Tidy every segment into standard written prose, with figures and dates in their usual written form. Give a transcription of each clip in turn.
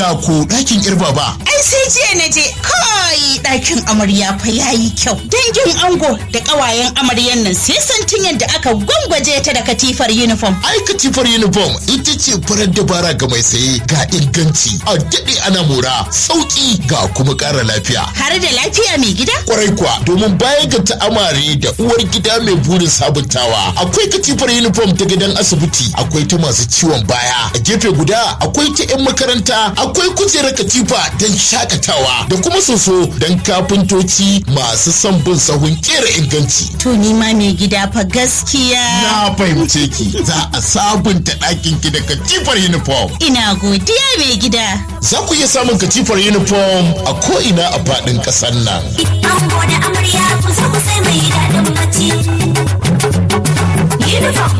ko ɗakin irba ba. Ai sai jiya na je kai ɗakin amarya fa yayi kyau. Dangin ango da ƙawayen amaryan nan sai santin yadda aka gwangwaje ta da katifar uniform. Ai katifar uniform ita ce farar dabara ga mai saye, ga inganci, a daɗe ana mora, sauƙi ga kuma ƙara lafiya. Har da lafiya mai gida? Kwarai kuwa, domin bayan ga ta amare da uwar gida mai burin sabuntawa, akwai katifar uniform ta gidan asibiti, akwai ta masu ciwon baya, a gefe guda akwai ta 'yan makaranta, akwai kujerar katifa don shakatawa da kuma soso don kafintoci masu son bin sahun kera inganci. To ni ma mai gida fa gaskiya. Na fahimce ki, za a sabunta ɗakin ki da katifar uniform. Ina godiya mai gida. Za ku iya samun katifar uniform a ko'ina a faɗin ƙasar nan. Ango da amarya ku zo ku sai mai daɗin bacci. Uniform.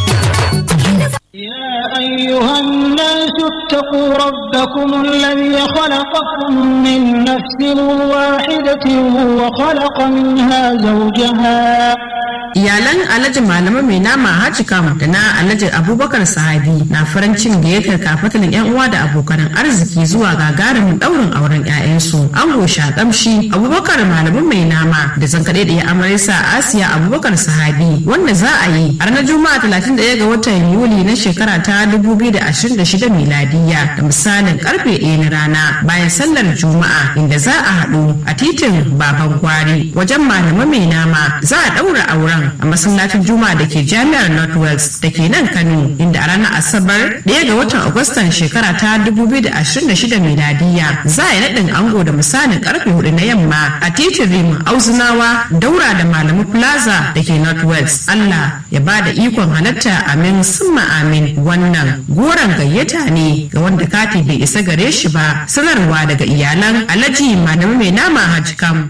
يا أيها الناس اتقوا ربكم الذي خلقكم من نفس واحدة وخلق منها زوجها. Iyalan Alhaji Malama Mai Nama Haji Kam da na Alhaji Abubakar Sahabi na farin cikin gayyatar kafatan yan uwa da abokan arziki zuwa gagarumin daurin auren 'ya'yansu. Ango Shakamshi Abubakar Malama Mai Nama da zankaɗe da ya amarsa Asiya Abubakar Sahabi wanda za a yi a ranar Juma'a 31 ga watan Yuli na shekara ta 2026 miladiya da misalin karfe 1 na rana bayan sallar Juma'a inda za a haɗu a titin Baban Gwari wajen Malama Mai Nama za a ɗaura auren a masallacin Juma'a da ke Jami'ar Northwest da ke nan Kano inda a ranar Asabar 1 ga watan Agustan shekara ta 2026 miladiya za a yi naɗin ango da misalin karfe 4 na yamma a titin Rimin Auzunawa daura da Malamu Plaza da ke Northwest. Allah ya ba da ikon halatta amin summa amin. Wannan goron gayyata ne ga wanda kati bai isa gare shi ba. Sanarwa daga iyalan Alhaji Malama Mai Nama Haji Kam.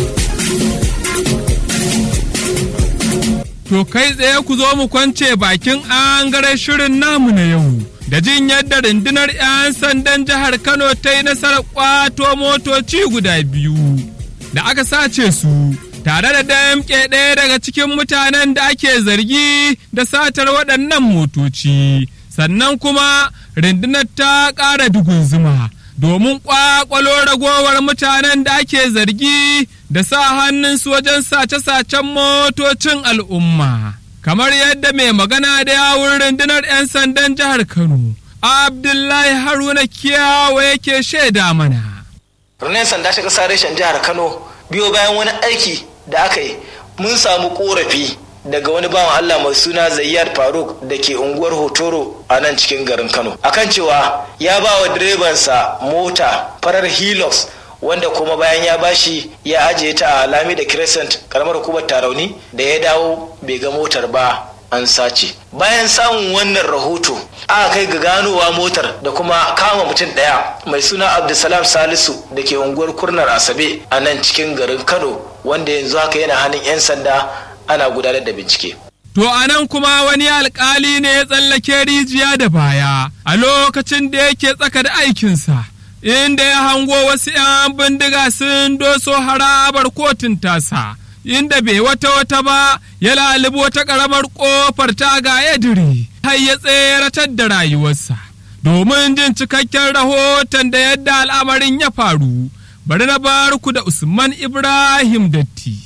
To kai tsaye ku zo mu kwance bakin angaren shirin namu na yau. Da jin yadda rundunar 'yan sandan jihar Kano ta yi nasarar kwato motoci guda 2 da aka sace su tare da damƙe ɗaya daga cikin mutanen da ake zargi da satar waɗannan motoci. Sannan kuma rundunar ta ƙara dugunzuma domin ƙwaƙwalo ragowar mutanen da ake zargi da sa hannunsu wajen sace-sacen motocin al'umma. Kamar yadda mai magana da yawun rundunar 'yan sandan jihar Kano, Abdullahi Haruna Kiyawa yake shaida mana. Rundunar sanda ta ƙasa reshen jihar Kano biyo bayan wani aiki da aka yi mun samu ƙorafi daga wani bawan Allah mai suna Zayyad Faruk da ke unguwar Hotoro a nan cikin garin Kano akan cewa ya ba wa direbansa mota farar Hilux wanda kuma bayan ya bashi ya ajiye ta a Lami da Crescent karamar hukumar Tarauni da ya dawo bai ga motar ba an sace. Bayan samun wannan rahoto aka kai ga ganowa motar da kuma kama mutum ɗaya mai suna Abdulsalam Salisu da ke unguwar Kurnar Asabe a nan cikin garin Kano wanda yanzu haka yana hannun 'yan sanda ana gudanar da bincike. To a nan kuma wani alkali ne ya tsallake rijiya da baya a lokacin da yake tsaka da aikinsa, inda ya hango wasu 'yan bindiga sun doso harabar kotun tasa, inda bai wata ba ya lalubo wata ƙaramar ƙofar taga ya dire har ya tseratar da rayuwarsa. Domin jin cikakken rahoton da yadda al'amarin ya faru, bari na bar ku da Usman Ibrahim Datti.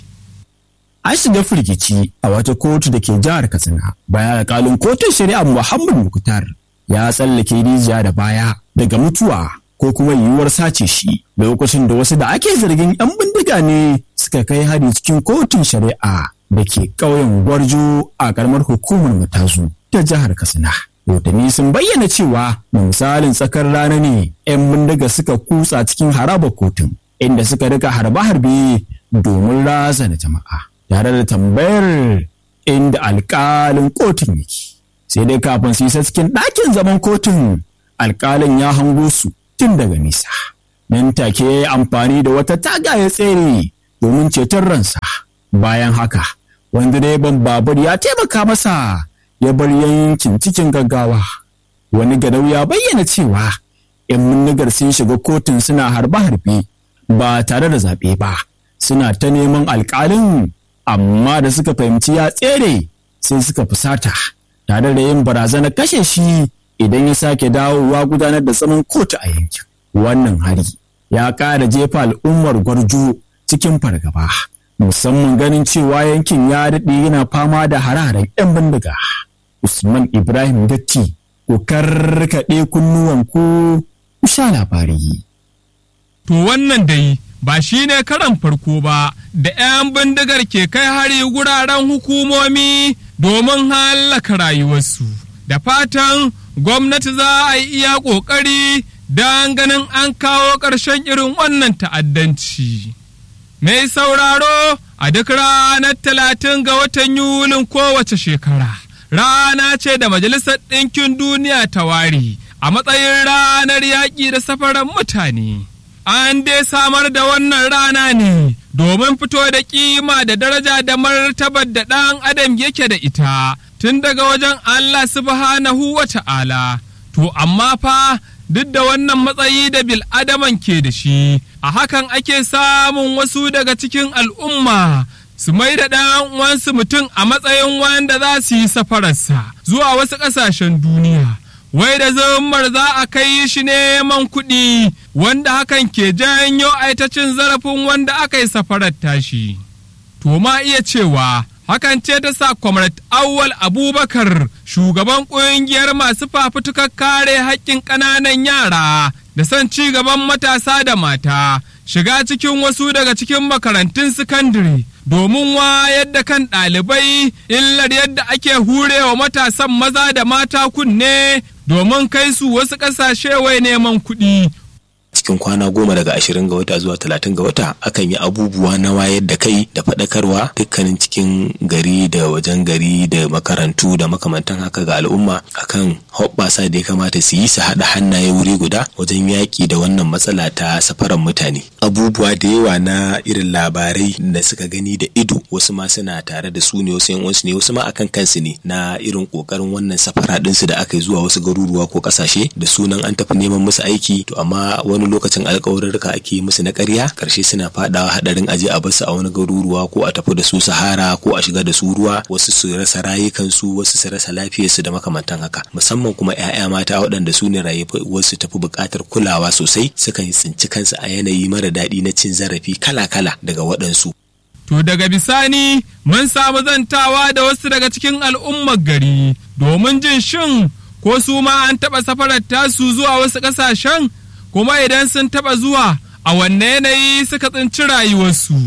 An shiga firgici a wata kotu da ke jihar Katsina bayan alƙalin kotun shari'a Muhammad Muktar ya tsallake rijiya da baya daga mutuwa ko kuma yiwuwar sace shi lokacin da wasu da ake zargin 'yan bindiga ne suka kai hari cikin kotun shari'a da ke ƙauyen Gwarjo a ƙaramar hukumar Matazu ta jihar Katsina. Rahotanni sun bayyana cewa da misalin tsakar rana ne 'yan bindiga suka kutsa cikin harabar kotun inda suka rika harbe-harbe domin razana jama'a. Tare da tambayar inda alƙalin kotun yake. Sai dai kafin su isa cikin ɗakin zaman kotun alƙalin ya hango su tun daga nisa. Nan take ya yi amfani da wata taga ya tsere domin ceton ransa. Bayan haka, wanda direban babur ya taimaka masa ya bar yankin cikin gaggawa. Wani ganau ya bayyana cewa 'yan bindigar sun shiga kotun suna harbe-harbe ba tare da zaɓe ba. Suna ta neman alƙalin amma da suka fahimci ya tsere sai suka fusata tare da yin barazanar kashe shi idan ya sake dawowa gudanar da zaman kotu a yankin. Wannan hari ya ƙara jefa al'ummar Gwarjo cikin fargaba, musamman ganin cewa yankin ya daɗe yana fama da hare-haren 'yan bindiga. Usman Ibrahim Datti, ku karkaɗe kunnuwanku ku sha labari. To wannan dai ba shi ne karan farko ba da 'yan bindigar ke kai hari guraren hukumomi domin hallaka rayuwarsu. Da fatan gwamnati za a yi iya ƙoƙari don ganin an kawo ƙarshen irin wannan ta'addanci. Mai sauraro, a duk ranar 30 ga watan Yulin kowace shekara, rana ce da Majalisar Ɗinkin Duniya ta ware a matsayin ranar yaƙi da safaran mutane. An dai samar da wannan rana ne domin fito da kima da daraja da martabar da ɗan adam yake da ita tun daga wajen Allah subhanahu wa ta'ala. To amma fa duk da wannan matsayi da bil'adaman ke da shi, a hakan ake samun wasu daga cikin al'umma su mai da ɗan uwansu mutum a matsayin wanda za su yi safararsa zuwa wasu ƙasashen duniya. Wai da zummar za a kai shi neman kuɗi, wanda hakan ke janyo aitacin zarafin wanda aka yi safarar tashi. To ma iya cewa hakan ce ta sa Comrade Awwal Abubakar, shugaban ƙungiyar masu fafutukar kare haƙƙin ƙananan yara da son ci gaban matasa da mata, shiga cikin wasu daga cikin makarantun sakandare domin wayar da kan ɗalibai illar yadda ake hurewa matasan maza da mata kunne domin kai su wasu ƙasashe wai neman kuɗi. Cikin kwana 10 daga 20 ga wata zuwa 30 ga wata akan yi abubuwa na wayar da kai da faɗakarwa dukkanin cikin gari da wajen gari da makarantu da makamantan haka ga al'umma akan hoɓɓasa da ya kamata su yi su haɗa hannaye wuri guda wajen yaƙi da wannan matsala ta safaran mutane. Abubuwa da yawa na irin labarai da suka gani da ido, wasu ma suna tare da su ne, wasu yan uwansu ne, wasu ma akan kansu ne, na irin ƙoƙarin wannan safara ɗinsu da aka yi zuwa wasu garuruwa ko ƙasashe da sunan an tafi neman musu aiki. To amma wani lokacin alƙawarurruka ake musu na ƙarya, ƙarshe suna faɗawa haɗarin aje a basu a wani garuruwa ko a tafi da su Sahara ko a shiga da su ruwa, wasu su rasa rayukansu, wasu su rasa lafiyarsu da makamantan haka. Musamman kuma 'ya'ya mata waɗanda su ne wasu tafi buƙatar kulawa sosai, sukan tsinci kansu a yanayi mara daɗi na cin zarafi kala-kala daga waɗansu. To daga bisani mun samu zantawa da wasu daga cikin al'ummar gari domin jin shin ko su ma an taɓa safarar tasu zuwa wasu ƙasashen, kuma idan sun taɓa zuwa a wanne yanayi suka tsinci rayuwarsu.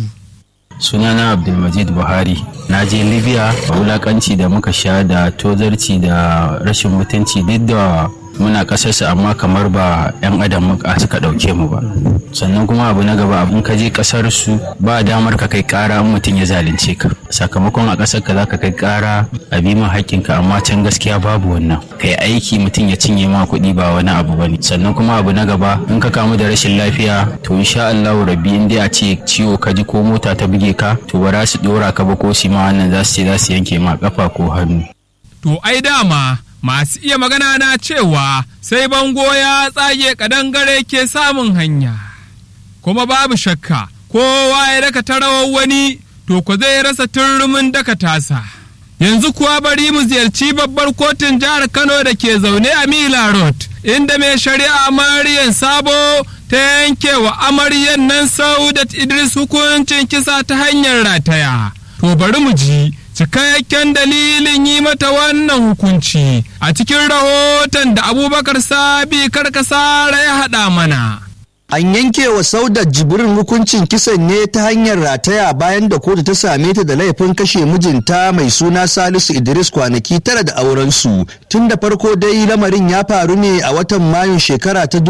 Sunana Abdulmajid Buhari, na je Libya, a wulakanci da muka sha da tozarci da rashin mutunci duk da muna kasarsa amma kamar ba 'yan adam suka ɗauke mu ba. Sannan kuma abu na gaba, in ka je kasar su ba damar ka kai kara in mutum ya zalunce ka, sakamakon a kasar ka zaka kai kara a bi ma haƙƙinka, amma can gaskiya babu wannan. Kai aiki mutum ya cinye ma kuɗi ba wani abu bane. Sannan kuma abu na gaba, in ka kamu da rashin lafiya to insha Allahu rabbi in dai a ce ciwo ka ji ko mota ta buge ka, to ba za su dora ka ba ko shi ma wannan za su ce za su yanke ma kafa ko hannu. To ai dama masu iya magana na cewa sai bango ya tsage kadangare ke samun hanya, kuma babu shakka kowa ya daka tarawar wani to ko zai rasa turmin daka tasa. Yanzu kuwa bari mu ziyarci babbar kotun jihar Kano da ke zaune a Mila Road, inda mai shari'a Maryam Sabo ta yanke wa amaryan nan Saudat Idris hukuncin kisa ta hanyar rataya. To bari mu ji cikakken dalilin yi mata wannan hukunci a cikin rahoton da Abubakar Sabi Karkasara ya haɗa mana. An yanke wa Saudat Jibrin hukuncin kisan ne ta hanyar rataya bayan da kotu ta same ta da laifin kashe mijinta mai suna Salisu Idris kwanaki 9 da aurensu. Tun da farko dai lamarin ya faru ne a watan Mayun shekara ta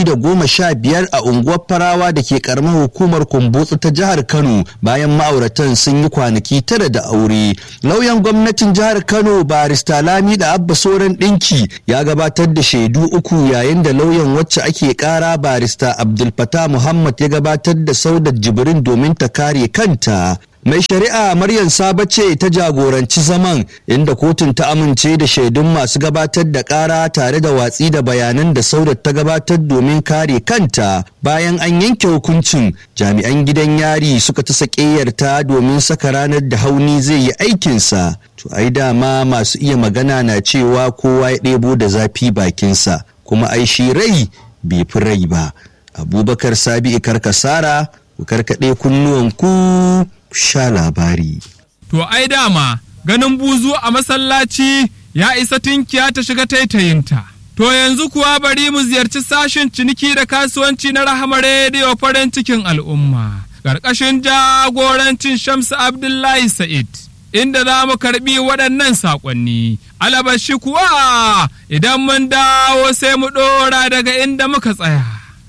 2015 a unguwar Farawa da ke karamar hukumar Kumbotsu ta jihar Kano, bayan ma'auratan sun yi kwanaki 9 da aure. Lauyan gwamnatin jihar Kano Barista Lami da Abba Soran Dinki ya gabatar da shaidu 3, yayin da lauyan wacce ake kara Barista Abdul Fattah Muhammad ya gabatar da Saudat Jibrin domin ta kare kanta. Mai shari'a Maryam Sabo ce ta jagoranci zaman, inda kotun ta amince da shaidun masu gabatar da ƙara tare da watsi da bayanan da Saudat ta gabatar domin kare kanta. Bayan an yanke hukuncin, jami'an gidan yari suka ta sakeyarta domin saka ranar da Hauni zai yi aikinsa. To ai dama masu iya magana na cewa kowa ya ɗebo da zafi bakinsa, kuma ai shi rai bai fi rai ba. Abubakar Sabi'u Karkasara, ku karkaɗe kunnuwanku sha labari. To ai dama ganin buzu a masallaci ya isa tinkiya ta shiga taitayinta. To yanzu kuwa bari mu ziyarci sashen ciniki da kasuwanci na Rahama Rediyo farin cikin al'umma. Ƙarƙashin jagorancin Shamsu Abdullahi Sa'id. Inda za mu karɓi waɗannan saƙonni. Alabashi kuwa idan mun dawo sai mu ɗora daga inda muka tsaya.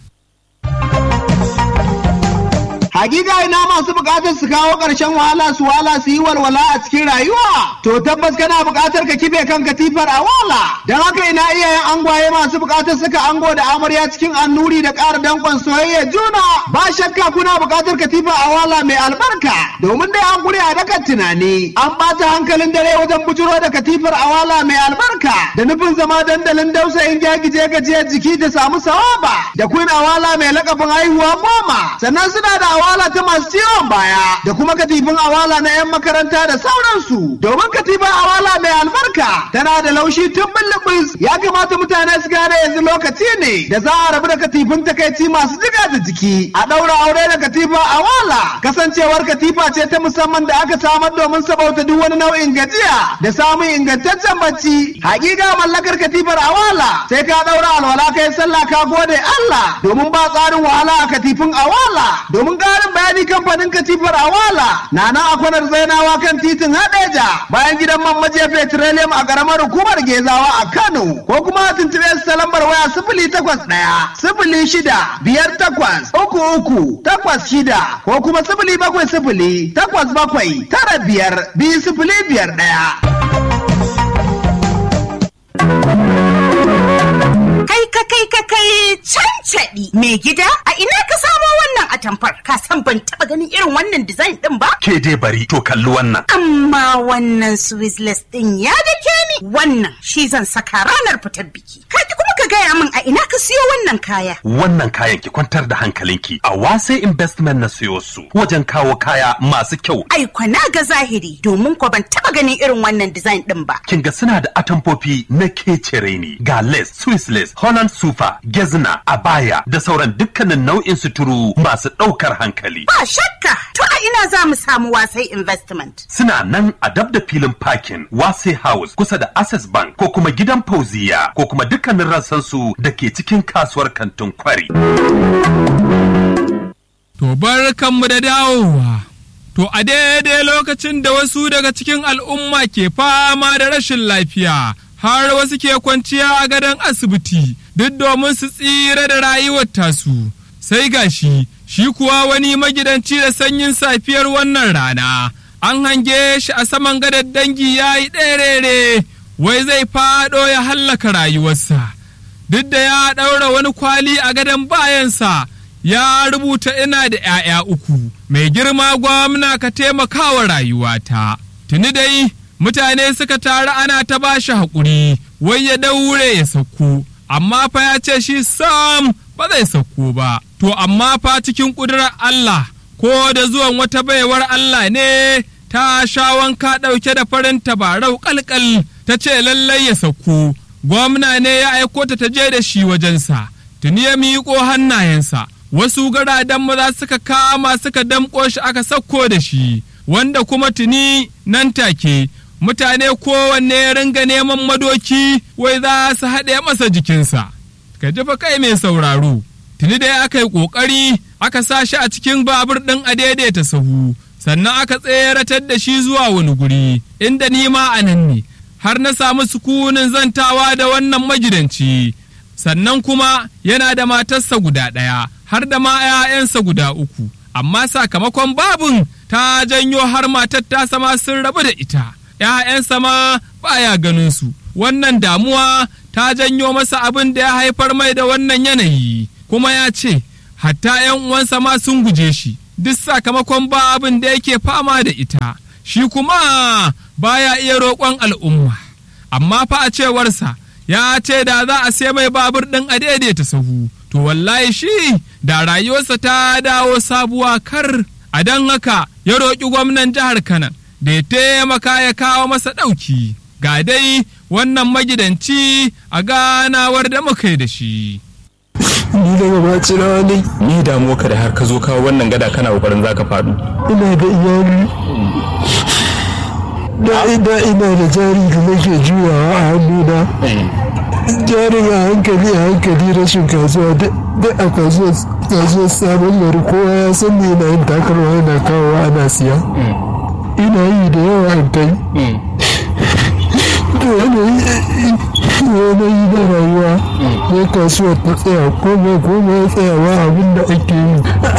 Hakika ina masu bukatar su kawo ƙarshen wahala su yi walwala a cikin rayuwa. To tabbas kana bukatar ka kife kan katifar a wala. Don haka ina iyayen angwaye masu bukatar suka ango da amarya cikin annuri da ƙara danƙon soyayya juna. Ba shakka kuna bukatar katifar a wala mai albarka. Domin dai an gure a dakan tunani. An ɓata hankalin dare wajen bujuro da katifar a wala mai albarka. Da nufin zama dandalin dausayin gyagije gajiyar jiki da samu sawaba. Da Queen Awala mai lakabin haihuwa 10. Sannan suna da awala ta masu ciwon baya da kuma katifin awala na 'yan makaranta da sauransu. Domin katifin awala mai albarka tana da laushi tun bulbus. Ya kamata mutane su gane yanzu lokaci ne da za a rabu da katifin takaici masu jiga da jiki. A ɗaura aure da katifin awala. Kasancewar katifa ce ta musamman da aka samar domin sabauta duk wani nau'in gajiya da samun ingantaccen bacci. Hakika mallakar katifar awala sai ka ɗaura alwala kai sallah ka gode Allah. Domin ba tsarin wahala a katifin awala. Domin ƙarin bayani kamfanin katifar awala na nan a kwanar zainawa kan titin Hadeja bayan gidan man majiya petroleum a ƙaramar hukumar Gezawa a Kano, ko kuma tuntube su ta lambar waya 081-06-58-33-86 ko kuma 070-87-95-201. Kai cancaɗi mai gida a ina ka samo wannan atamfar, ka san ban taɓa ganin irin wannan design ɗin ba? Ke dai bari to kalli wannan. Amma wannan Swizzless ɗin ya dake ni, wannan shi zan saka ranar fitar biki. Kaji kuma ka gaya min a ina ka siyo wannan kaya. Wannan kayan ki kwantar da hankalinki, a Wase Investment na siyo su wajen kawo kaya masu kyau. Ai kwana ga zahiri, domin ko ban taɓa ganin irin wannan design ɗin ba. Kin ga suna da atamfofi na kecere ne, ga lace, Swiss lace, Holland sufa, gezna, abaya da sauran dukkanin nau'in suturu masu ɗaukar hankali. Ba shakka, to a ina za mu samu Wasai Investment? Suna nan a dab da filin parking Wasai House kusa da Access Bank ko kuma gidan Fauziya ko kuma dukkanin rassansu da ke cikin kasuwar kantin Kwari. To barkanmu da dawowa. To a daidai lokacin da wasu daga cikin al'umma ke fama da rashin lafiya, har wasu ke kwanciya a gadon asibiti duk domin su tsira da rayuwar tasu. Sai gashi, shi kuwa wani magidanci da sanyin safiyar wannan rana, an hange shi a saman gadon dangi ya yi ɗerere, wai zai faɗo ya hallaka rayuwarsa. Duk da ya ɗaura wani kwali a gadon bayansa, ya rubuta ina da ‘ya'ya 3, mai girma gwamna ka taimakawa rayuwata. Tuni dai, mutane suka taru ana ta ba shi haƙuri, wai ya daure ya sauko, amma fa ya ce shi sam ba zai sauko ba. To amma fa cikin ƙudurar Allah, ko da zuwan wata baiwar Allah ne ta sha wanka ɗauke da farin tabarau ƙalƙal ta ce lallai ya sauko. Gwamna ne ya aiko ta je da shi wajensa, tuni ya miƙo hannayensa, wasu garadan maza suka kama suka damƙo shi aka sauko da shi, wanda kuma tuni nan take mutane kowanne ya ringa neman madoki wai za su haɗe masa jikinsa. Ka jefa kai mai sauraro, tuni dai aka yi ƙoƙari aka sa shi a cikin babur ɗin a daidaita sahu, sannan aka tseratar da shi zuwa wani guri, inda ni ma a nan ne, har na samu sukunin zantawa da wannan magidanci. Sannan kuma yana da matarsa guda ɗaya, har da ma 'ya'yansa guda 3, amma sakamakon babun ta janyo har matar tasa ma sun rabu da ita. ‘Ya'yansa ma baya ganin su, wannan damuwa ta janyo masa abin da ya haifar mai da wannan yanayi, kuma ya ce, hatta ‘yan uwansa ma sun guje shi, duk sakamakon ba abin da yake fama da ita, shi kuma baya iya roƙon al'umma. Amma fa a cewarsa ya ce da za a sai mai babur ɗin a daidaita sahu, to wallahi shi da rayuwarsa ta dawo sabuwa kar. A don haka ya roƙi gwamnan jihar Kano da ya taimaka ya kawo masa ɗauki. Ga dai wannan magidanci a ganawar da muka yi da shi. Ni daga baci rawa ne. Ni damuwa ka da har ka zo kawo wannan gada kana kokarin za ka faɗu. Ina da iyali. Ina da jari da nake juyawa a hannuna. Jarin a hankali rashin kasuwa duk a kasuwar sabon gari kowa ya san ni ina yin takarwa yana kawowa ana siya. Ina yi da yawa an kai. yanayi na rayuwa ya kasuwar ta tsaya komai ya tsayawa abin da ake yi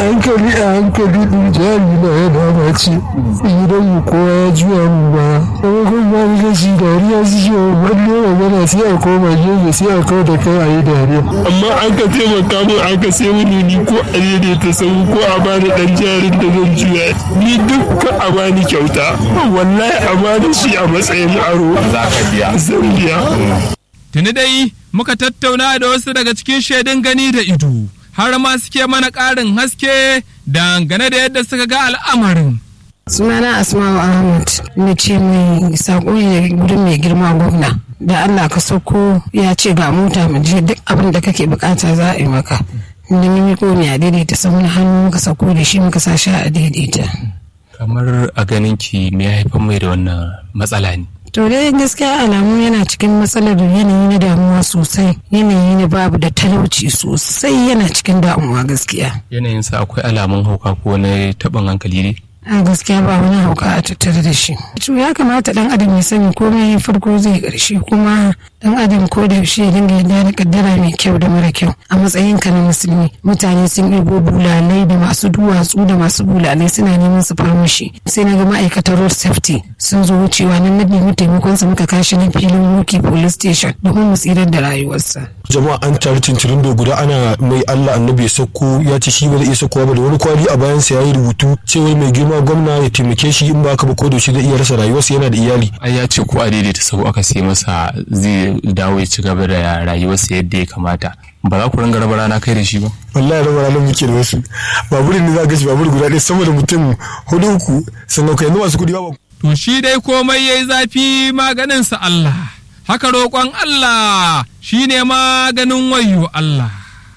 a hankali din jari na yana mace idan mu kowa ya juya mu ba kuma kuma ni gashi dariya su ce wani magana sai a koma gefe sai a kawo da kai a yi dariya amma an ka taimaka min an ka sai wani ni ko a daidaita sau ko a bani dan jarin da zan juya ni dukkan a bani kyauta wallahi a bani shi a matsayin aro za ka biya zan biya. Tuni dai muka tattauna da wasu daga cikin shaidun gani da ido har ma suke mana ƙarin haske dangane da yadda suka ga al'amarin. Sunana Asma'u Ahmad na ce mai saƙo ne wurin mai girma gwamna da Allah ka sauko ya ce ga mota mu je duk abin da kake bukata za a yi maka. Ni miko ne a daidaita samun hannu muka sauko da shi muka sa shi a daidaita. Kamar a ganin ki me ya haifar mai da wannan matsala ne? To dai gaskiya alamu yana cikin matsalar yanayi na damuwa sosai, yanayi na babu da talauci sosai yana cikin damuwa gaskiya. Yanayinsa akwai alamun hauka ko na taɓin hankali ne? A gaskiya ba wani hauka a tattare da shi. To ya kamata dan adam ya sani komai farko zai ƙarshe kuma dan adam ko da yaushe ya dinga yarda da kaddara mai kyau da mara kyau. A matsayin ka na musulmi mutane sun ɗebo bulalai da masu duwatsu da masu bulalai suna neman su farmashi. Sai na ga ma'aikatar road safety sun zo wucewa nan na nemi taimakon sa muka kashi na filin Wuki police station domin mu tsirar da rayuwarsa. Jama'a an tare cincirin da guda ana mai Allah annabi ya sauko ya ce shi ba zai iya saukowa ba da wani kwali a bayansa ya yi rubutu cewa mai girma gwamna ya taimake shi in ba ka ba ko da shi zai iya rasa rayuwarsa yana da iyali. Ai ya ce ko a daidaita sau aka sai masa zai dawo ya ci gaba da rayuwarsa yadda ya kamata. Ba za ku ringa raba rana kai da shi ba? Wallahi raba rana muke da wasu. Baburin ne za ka shi babur guda ɗaya sama da mutum hudu uku sannan kai masu kuɗi ba. To shi dai komai yayi zafi maganinsa Allah. Haka roƙon Allah shi ne maganin wayo Allah.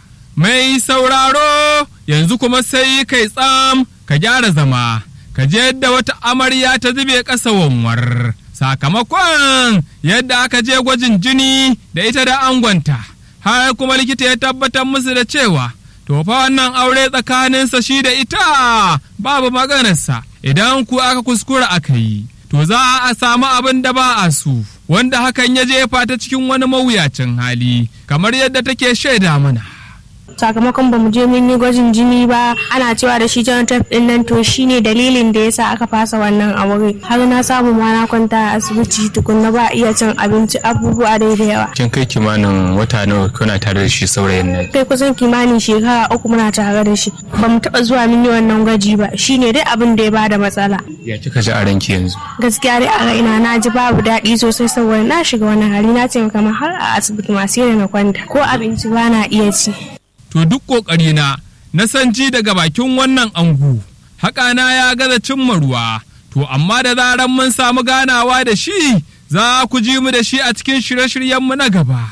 Mai sauraro yanzu kuma sai kai tsam ka gyara zama, ka je yadda wata amarya ta zube ƙasa wanwar. Sakamakon yadda aka je gwajin jini da ita da angonta, har kuma likita ya tabbatar musu da cewa, to fa wannan aure tsakaninsa shi da ita babu maganarsa, idan ku aka kuskura aka yi. To za a samu abin da ba a so, wanda hakan ya jefa ta cikin wani mawuyacin hali, kamar yadda take shaida mana. Sakamakon ba mu je mun yi gwajin jini ba ana cewa da shi genotype din nan to shine dalilin da yasa aka fasa wannan aure har na samu ma na kwanta a asibiti tukunna ba iya cin abinci abubuwa da yawa. Kin kai kimanin wata nawa kuna tare da shi saurayin nan? Kai kusan kimanin shekara 3 muna tare da shi ba mu taba zuwa mun yi wannan gwaji ba shine dai abin da ya bada matsala. Ya kika ji a ranki yanzu? Gaskiya dai a raina na ji babu daɗi sosai saboda na shiga wani hali na ce kamar har a asibiti ma sai da na kwanta ko abinci ba na iya ci. To duk ƙoƙarina na san ji daga bakin wannan angu, haƙana ya gaza cimma ruwa, to amma da zaran mun samu ganawa da shi za ku ji mu da shi a cikin shirye-shiryenmu na gaba.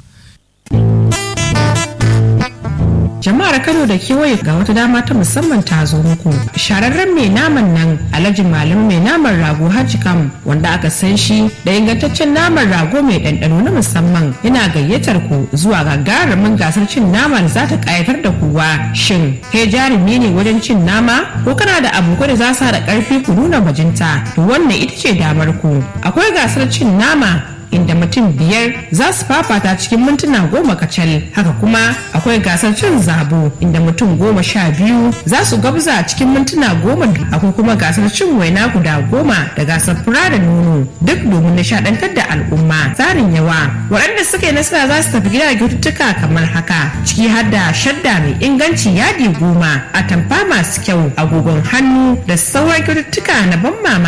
Jama'ar Kano da kewaye ga wata dama ta musamman ta zo muku. Shararren mai naman nan Alhaji Malam mai naman rago Haji Kam wanda aka san shi da ingantaccen naman rago mai ɗanɗano na musamman yana gayyatar ku zuwa gagarumin gasar cin nama da za ta ƙayatar da kowa. Shin kai jarumi ne wajen cin nama ko kana da abokai da za su haɗa ƙarfi ku nuna bajinta? To wannan ita ce damar ku. Akwai gasar cin nama inda mutum 5 za su fafata cikin mintuna 10 kacal. Haka kuma akwai gasar cin zabo inda mutum 12 za su gabza cikin mintuna 10. Akwai kuma gasar cin waina guda 10 da gasar fura da nono, duk domin nishadantar da al'umma. Tsarin yawa waɗanda suka yi nasara za su tafi gida kyaututtuka kamar haka, ciki har da shadda mai inganci yadi 10, atamfa masu kyau, agogon hannu da sauran kyaututtuka na ban mamaki.